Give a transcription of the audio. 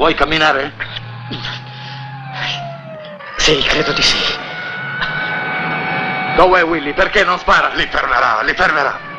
Vuoi camminare? Sì, credo di sì. Dov'è Willy? Perché non spara? Li fermerà.